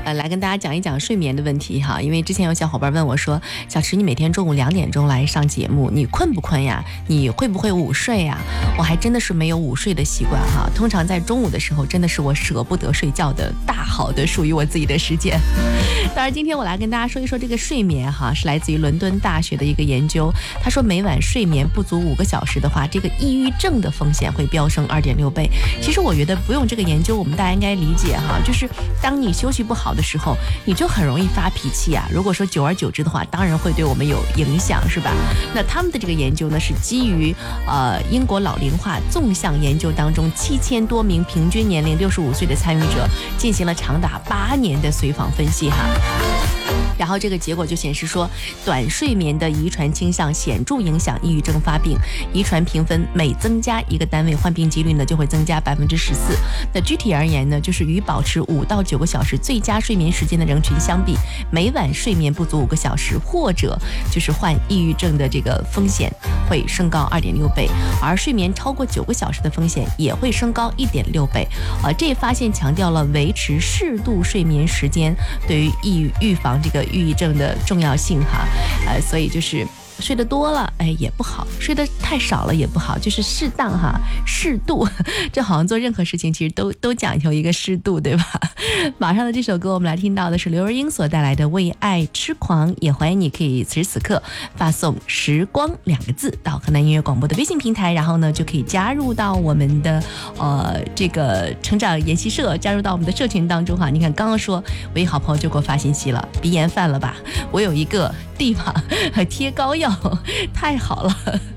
来跟大家讲一讲睡眠的问题哈。因为之前有小伙伴问我说，小池你每天中午2点钟来上节目，你困不困呀？你会不会午睡呀？我还真的是没有午睡的习惯哈。通常在中午的时候，真的是我舍不得睡觉的大好的属于我自己的时间。当然今天我来跟大家说一说这个睡眠哈，是来自于伦敦大学的一个研究。他说每晚睡眠不足5个小时的话，这个抑郁症的风险会飙升2.6倍。其实我觉得不用这个研究，我们大家应该理解哈，就是当你休息不好的时候，你就很容易发脾气啊。如果说久而久之的话，当然会对我们有影响，是吧？那他们的这个研究呢，是基于英国老龄化纵向研究当中7000多名平均年龄65岁的参与者进行了长达8年的随访分析哈。然后这个结果就显示说，短睡眠的遗传倾向显著影响抑郁症发病，遗传评分每增加1个单位，患病几率呢就会增加14%。那具体而言呢，就是与保持5到9个小时最佳睡眠时间的人群相比，每晚睡眠不足5个小时，或者就是患抑郁症的这个风险会升高2.6倍，而睡眠超过9个小时的风险也会升高1.6倍。这一发现强调了维持适度睡眠时间对于预防这个抑郁症的重要性哈。所以就是睡得多了也不好，睡得太少了也不好，就是适当哈，适度。这好像做任何事情其实都讲究一个适度，对吧？马上的这首歌我们来听到的是刘若英所带来的《为爱痴狂》，也欢迎你可以此时此刻发送时光2个字到河南音乐广播的微信平台，然后呢就可以加入到我们的这个成长研习社，加入到我们的社群当中哈。你看刚刚说我一好朋友就给我发信息了，鼻炎犯了吧？我有一个地方贴膏药，太好了。